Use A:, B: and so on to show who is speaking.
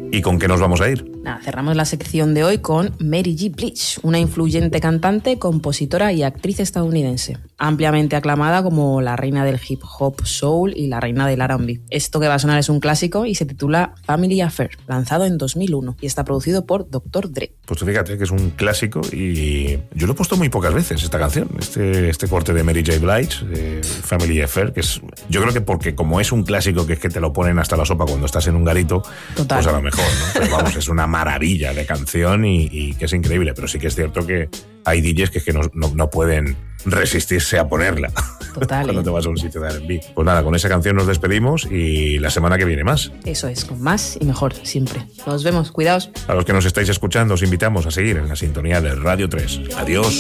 A: ¿Y con qué nos vamos a ir?
B: Nada, cerramos la sección de hoy con Mary J. Blige, una influyente cantante, compositora y actriz estadounidense, ampliamente aclamada como la reina del hip hop soul y la reina del R&B. Esto que va a sonar es un clásico y se titula Family Affair, lanzado en 2001 y está producido por Dr. Dre.
A: Pues fíjate que es un clásico y yo lo he puesto muy pocas veces esta canción, este corte de Mary J. Blige, Family Affair, que es, yo creo que porque como es un clásico que es que te lo ponen hasta la sopa cuando estás en un garito,
B: total,
A: pues a lo mejor, ¿no? Pero vamos, es una maravilla de canción y que es increíble, pero sí que es cierto que hay DJs que es que no pueden resistirse a ponerla.
B: Total,
A: cuando te vas a un sitio de R&B. Pues nada, con esa canción nos despedimos y la semana que viene más.
B: Eso es, con más y mejor, siempre. Nos vemos, cuidaos.
A: A los que nos estáis escuchando os invitamos a seguir en la sintonía de Radio 3. Adiós.